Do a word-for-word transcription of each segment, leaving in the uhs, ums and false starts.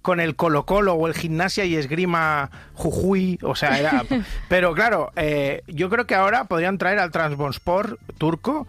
con el Colo-Colo o el Gimnasia y Esgrima Jujuy, o sea, era... Pero claro, eh, yo creo que ahora podrían traer al Trabzonspor turco,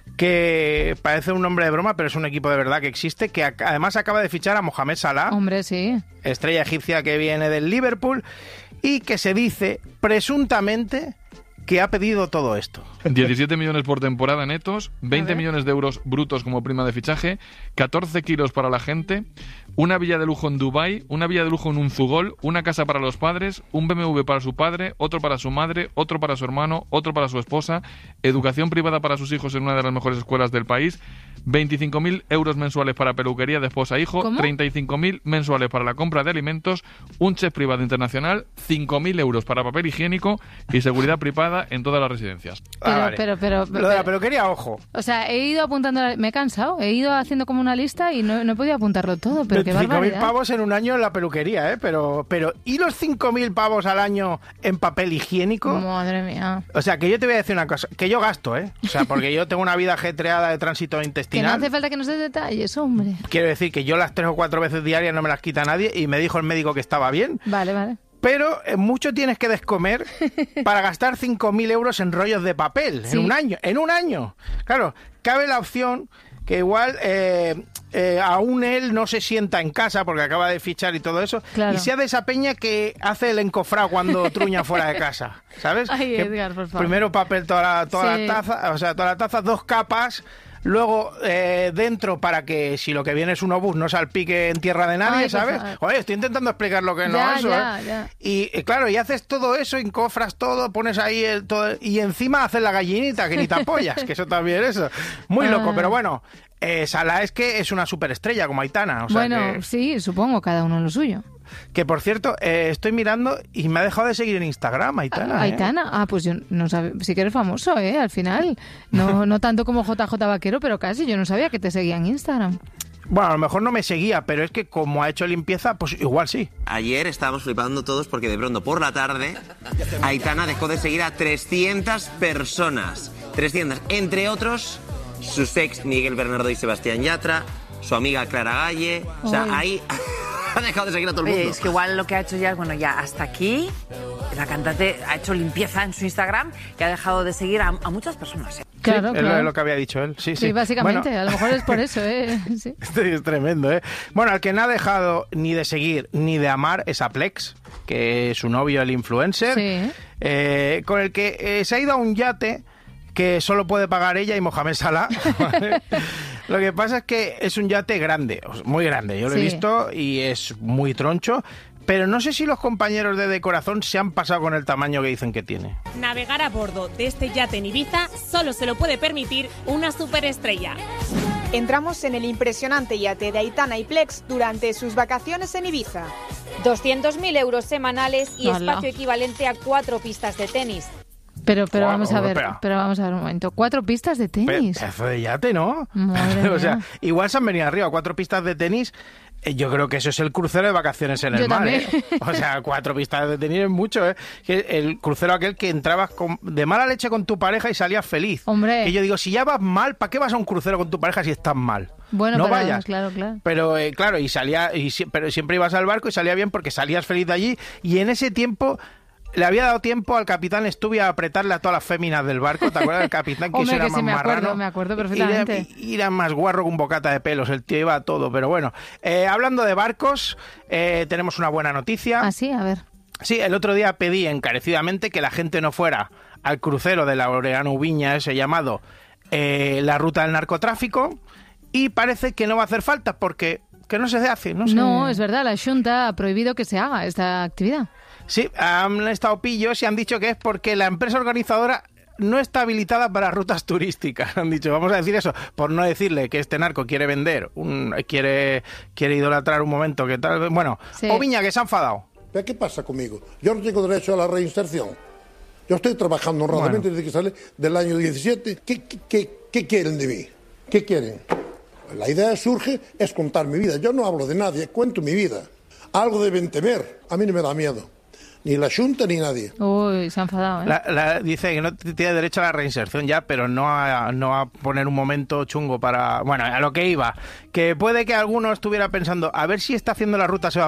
que parece un nombre de broma, pero es un equipo de verdad que existe, que ac- además acaba de fichar a Mohamed Salah, Hombre, sí. estrella egipcia que viene del Liverpool, y que se dice, presuntamente, que ha pedido todo esto. diecisiete millones por temporada netos, veinte millones de euros brutos como prima de fichaje, catorce kilos para la gente, una villa de lujo en Dubái, una villa de lujo en Unzugol, una casa para los padres, un B M W para su padre, otro para su madre, otro para su hermano, otro para su esposa, educación privada para sus hijos en una de las mejores escuelas del país, veinticinco mil euros mensuales para peluquería de esposa e hijo, ¿Cómo? treinta y cinco mil mensuales para la compra de alimentos, un chef privado internacional, cinco mil euros para papel higiénico y seguridad privada en todas las residencias. Pero, Ah, vale. pero, pero, Lo de la pero- peluquería, ojo. O sea, he ido apuntando, la- me he cansado, he ido haciendo como una lista y no, no he podido apuntarlo todo, pero qué veinticinco mil barbaridad. pavos en un año en la peluquería, ¿eh? Pero, pero ¿y los cinco mil pavos al año en papel higiénico? Madre mía. O sea, que yo te voy a decir una cosa, que yo gasto, ¿eh? O sea, porque yo tengo una vida ajetreada de tránsito Que no intestinal. hace falta que nos des detalles, hombre. Quiero decir que yo las tres o cuatro veces diarias no me las quita nadie y me dijo el médico que estaba bien. Vale, vale. Pero eh, mucho tienes que descomer para gastar cinco mil euros en rollos de papel Sí. en un año. En un año. Claro, cabe la opción que igual eh, eh, aún él no se sienta en casa porque acaba de fichar y todo eso. Claro. Y sea de esa peña que hace el encofrado cuando truña fuera de casa. ¿Sabes? Ay, Que Edgar, por favor. Primero papel toda la, toda Sí. la taza, o sea, toda la taza, dos capas. Luego eh, dentro para que si lo que viene es un obús no salpique en tierra de nadie, Ay, por ¿sabes? favor. Oye, estoy intentando explicar lo que no Ya, eso, ya, ¿eh? ya. Y eh, claro, y haces todo eso, encofras todo, pones ahí el todo y encima haces la gallinita que ni te apoyas, que eso también eso. Muy loco, Ah. pero bueno, eh, Salah es que es una superestrella como Aitana, o sea Bueno, que, sí, supongo, cada uno lo suyo. que por cierto, eh, estoy mirando y me ha dejado de seguir en Instagram, Aitana. ¿eh? Aitana, ah, pues yo no sabía, sí que eres famoso, ¿eh? Al final, no, no tanto como J J Vaquero, pero casi, yo no sabía que te seguía en Instagram. Bueno, a lo mejor no me seguía, pero es que como ha hecho limpieza, pues igual sí. Ayer estábamos flipando todos porque de pronto por la tarde Aitana dejó de seguir a trescientas personas. trescientas, entre otros sus ex Miguel Bernardo y Sebastián Yatra, su amiga Clara Galle. O sea, Uy. ahí ha dejado de seguir a todo el Oye, mundo. es que igual lo que ha hecho ya es, bueno, ya hasta aquí, la cantante ha hecho limpieza en su Instagram y ha dejado de seguir a, a muchas personas. ¿eh? Claro, Sí, es claro. lo, lo que había dicho él. Sí, sí. Sí, básicamente, Bueno, a lo mejor es por eso, ¿eh? Sí. esto es tremendo, ¿eh? Bueno, al que no ha dejado ni de seguir ni de amar es a Plex, que es su novio, el influencer, Sí. eh, con el que eh, se ha ido a un yate que solo puede pagar ella y Mohamed Salah. ¿Vale? Lo que pasa es que es un yate grande, muy grande, yo lo he Sí. visto y es muy troncho, pero no sé si los compañeros de Decorazón se han pasado con el tamaño que dicen que tiene. Navegar a bordo de este yate en Ibiza solo se lo puede permitir una superestrella. Entramos en el impresionante yate de Aitana y Plex durante sus vacaciones en Ibiza. doscientos mil euros semanales y ¡Hala! espacio equivalente a cuatro pistas de tenis. Pero, pero Guau, vamos a ver, espera. pero vamos a ver un momento. Cuatro pistas de Pe- tenis. Pedazo de yate, ¿no? Madre O sea, mía. igual se han venido arriba cuatro pistas de tenis. eh, Yo creo que eso es el crucero de vacaciones en el Yo mar, también. ¿eh? O sea, cuatro pistas de tenis es mucho, ¿eh? Que el crucero aquel que entrabas con- de mala leche con tu pareja y salías feliz. Hombre. Que yo digo, si ya vas mal, ¿para qué vas a un crucero con tu pareja si estás mal? Bueno, no pero, vayas. claro, claro. Pero eh, claro, y salía, y, si- pero siempre ibas al barco y salía bien porque salías feliz de allí. Y en ese tiempo le había dado tiempo al capitán Stubby a apretarle a todas las féminas del barco. ¿Te acuerdas del capitán? Que Hombre, eso era que sí, más me acuerdo, marrano? me acuerdo perfectamente. Era, era más guarro que un bocata de pelos. El tío iba a todo. Pero bueno, eh, hablando de barcos, eh, tenemos una buena noticia. Ah, sí, a ver. Sí, el otro día pedí encarecidamente que la gente no fuera al crucero de Laureano Viña, ese llamado eh, la ruta del narcotráfico, y parece que no va a hacer falta porque que no se hace, no sé. No, es verdad, la Xunta ha prohibido que se haga esta actividad. Sí, han estado pillos y han dicho que es porque la empresa organizadora no está habilitada para rutas turísticas. Han dicho, vamos a decir eso, por no decirle que este narco quiere vender, un, quiere, quiere idolatrar un momento, que tal vez... Bueno, Sí. Oviña, que se ha enfadado. ¿Pero qué pasa conmigo? Yo no tengo derecho a la reinserción. Yo estoy trabajando honradamente Bueno. desde que sale del año diecisiete. ¿Qué, qué, qué, qué quieren de mí? ¿Qué quieren? La idea surge es contar mi vida. Yo no hablo de nadie, cuento mi vida. Algo deben temer. A mí no me da miedo. Ni la Xunta ni nadie. Uy, se ha enfadado, ¿eh? La, la- dice que no t- tiene derecho a la reinserción ya, pero no a, no a poner un momento chungo para... Bueno, a lo que iba. Que puede que alguno estuviera pensando, a ver si está haciendo la ruta, se va